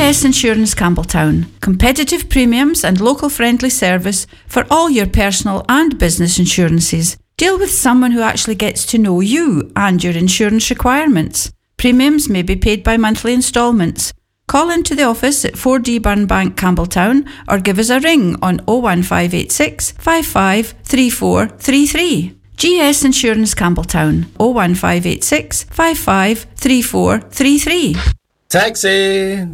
GS Insurance Campbelltown. Competitive premiums and local friendly service for all your personal and business insurances. Deal with someone who actually gets to know you and your insurance requirements. Premiums may be paid by monthly instalments. Call into the office at 4D Burnbank, Campbelltown, or give us a ring on 01586 55 3433. GS Insurance Campbelltown, 01586 55 3433. Taxi!